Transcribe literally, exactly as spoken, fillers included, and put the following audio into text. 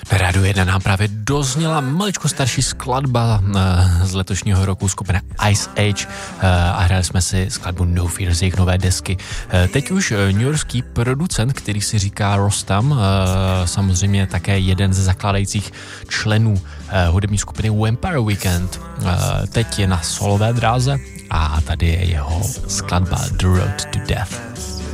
Na Rádiu jedna nám právě dozněla maličko starší skladba z letošního roku skupina Ice Age a hráli jsme si skladbu No Fear z jejich nové desky. Teď už newyorský producent, který si říká Rostam, samozřejmě také jeden ze zakládajících členů hudební skupiny Vampire Weekend, teď je na solové dráze a tady je jeho skladba The Road to Death.